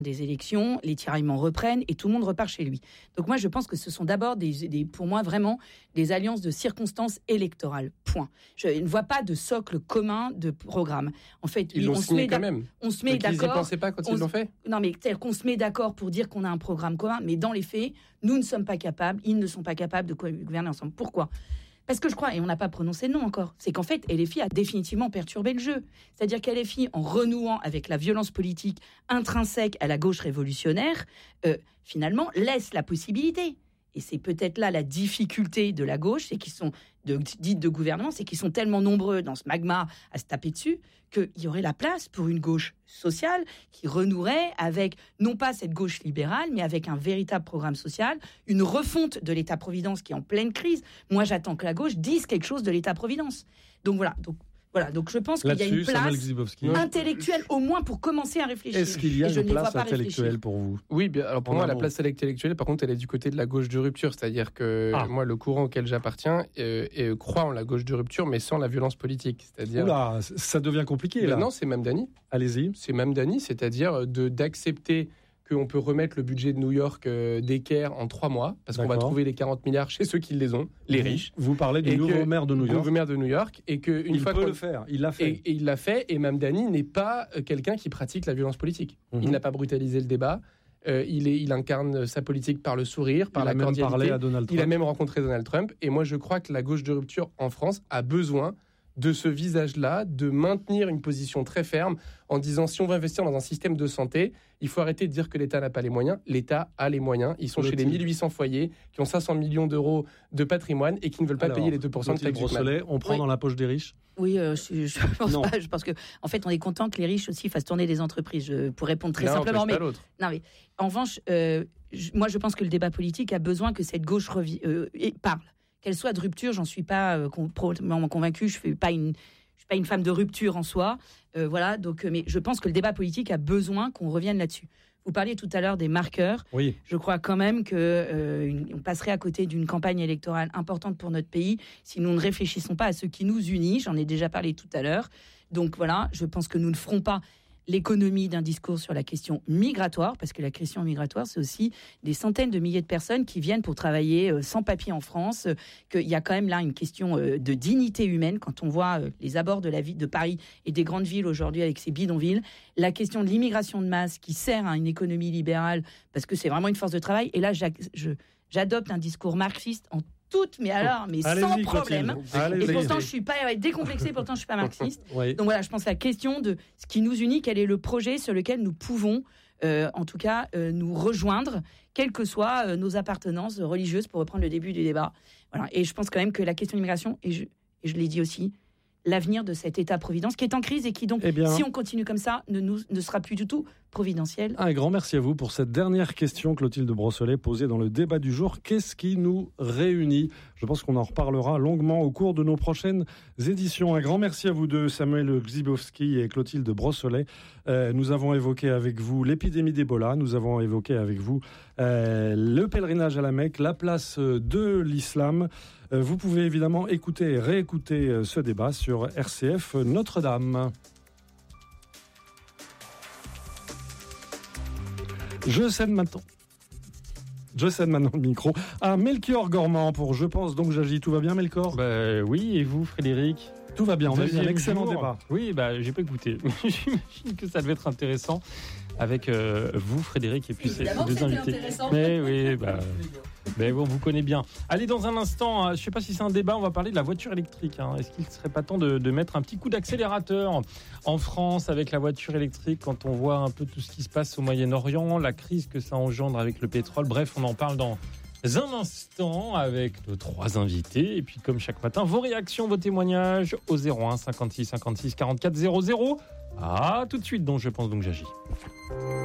des élections, les tiraillements reprennent et tout le monde repart chez lui. Donc moi, je pense que ce sont d'abord pour moi vraiment des alliances de circonstances électorales. Point. Je ne vois pas de socle commun de programme. En fait, ils l'ont signé quand même. On se met d'accord. Ils n'y pensaient pas quand ils l'ont fait. Non, mais c'est-à-dire qu'on se met d'accord pour dire qu'on a un programme commun, mais dans les faits, nous ne sommes pas capables, ils ne sont pas capables de gouverner ensemble. Pourquoi ? Parce que je crois, et on n'a pas prononcé non encore, c'est qu'en fait, LFI a définitivement perturbé le jeu. C'est-à-dire qu'LFI, en renouant avec la violence politique intrinsèque à la gauche révolutionnaire, finalement, laisse la possibilité. Et c'est peut-être là la difficulté de la gauche, c'est qu'ils sont dites de gouvernement, c'est qu'ils sont tellement nombreux dans ce magma à se taper dessus qu'il y aurait la place pour une gauche sociale qui renouerait avec, non pas cette gauche libérale, mais avec un véritable programme social, une refonte de l'État-providence qui est en pleine crise. Moi, j'attends que la gauche dise quelque chose de l'État-providence. Donc voilà. Donc je pense qu'il y a une place intellectuelle au moins pour commencer à réfléchir. Est-ce qu'il y a une place intellectuelle pour vous ? Oui, bien, alors pour moi la place intellectuelle, par contre, elle est du côté de la gauche de rupture, c'est-à-dire que moi le courant auquel j'appartiens croit en la gauche de rupture, mais sans la violence politique. C'est-à-dire. Oula, ça devient compliqué là. Non, c'est Mamdani. Allez-y. C'est Mamdani, c'est-à-dire d'accepter qu'on peut remettre le budget de New York d'équerre en 3 mois, parce qu'on va trouver les 40 milliards chez ceux qui les ont, les riches. Vous parlez du nouveau maire de New York. Le nouveau maire de New York, et qu'une fois peut le faire, il l'a fait. Et il l'a fait, et Mamdani n'est pas quelqu'un qui pratique la violence politique. Il n'a pas brutalisé le débat. Il incarne sa politique par le sourire, par la cordialité. Il a même parlé à Donald Trump. Il a même rencontré Donald Trump. Et moi, je crois que la gauche de rupture en France a besoin de ce visage-là, de maintenir une position très ferme en disant si on veut investir dans un système de santé, il faut arrêter de dire que l'État n'a pas les moyens. L'État a les moyens. Ils sont chez les 1800 foyers qui ont 500 millions d'euros de patrimoine et qui ne veulent pas payer les 2% de taxe Brossolet, on prend dans la poche des riches ? Oui, je pense pas. Je pense que, en fait, on est content que les riches aussi fassent tourner des entreprises. Pour répondre très simplement, mais en revanche, moi, je pense que le débat politique a besoin que cette gauche parle. Qu'elle soit de rupture, j'en suis pas probablement convaincue. Je suis pas une femme de rupture en soi. Voilà. Donc, mais je pense que le débat politique a besoin qu'on revienne là-dessus. Vous parliez tout à l'heure des marqueurs. Oui. Je crois quand même on passerait à côté d'une campagne électorale importante pour notre pays si nous ne réfléchissons pas à ce qui nous unit. J'en ai déjà parlé tout à l'heure. Donc voilà, je pense que nous ne ferons pas l'économie d'un discours sur la question migratoire, parce que la question migratoire, c'est aussi des centaines de milliers de personnes qui viennent pour travailler sans papier en France, qu'il y a quand même là une question de dignité humaine, quand on voit les abords de la ville de Paris et des grandes villes aujourd'hui avec ces bidonvilles, la question de l'immigration de masse qui sert à une économie libérale, parce que c'est vraiment une force de travail, et là j'adopte un discours marxiste en sans problème. Et pourtant, je suis pas décomplexée, pourtant je suis pas marxiste. Oui. Donc voilà, je pense à la question de ce qui nous unit, quel est le projet sur lequel nous pouvons, en tout cas, nous rejoindre, quelles que soient nos appartenances religieuses, pour reprendre le début du débat. Voilà. Et je pense quand même que la question de l'immigration, et je l'ai dit aussi, l'avenir de cet État-providence qui est en crise et qui donc, si on continue comme ça, ne sera plus du tout providentiel. Un grand merci à vous pour cette dernière question, Clotilde Brossolet, posée dans le débat du jour. Qu'est-ce qui nous réunit ? Je pense qu'on en reparlera longuement au cours de nos prochaines éditions. Un grand merci à vous deux, Samuel Grzybowski et Clotilde Brossolet. Nous avons évoqué avec vous l'épidémie d'Ebola, nous avons évoqué avec vous le pèlerinage à la Mecque, la place de l'islam. Vous pouvez évidemment écouter et réécouter ce débat sur RCF Notre-Dame. Je cède maintenant le micro à Melchior Gormand pour Je pense donc j'agis. Tout va bien, Melchior ? Oui, et vous, Frédéric ? Tout va bien, on a eu un excellent débat. Oui, j'ai pas écouté. J'imagine que ça devait être intéressant avec vous, Frédéric, et puis ces deux invités. Mais oui, mais bon, vous connaissez bien. Allez, dans un instant, je ne sais pas si c'est un débat, on va parler de la voiture électrique. Est-ce qu'il ne serait pas temps de mettre un petit coup d'accélérateur en France avec la voiture électrique quand on voit un peu tout ce qui se passe au Moyen-Orient, la crise que ça engendre avec le pétrole. Bref, on en parle dans un instant avec nos 3 invités. Et puis, comme chaque matin, vos réactions, vos témoignages au 01 56 56 44 00. À tout de suite, donc Je pense donc j'agis.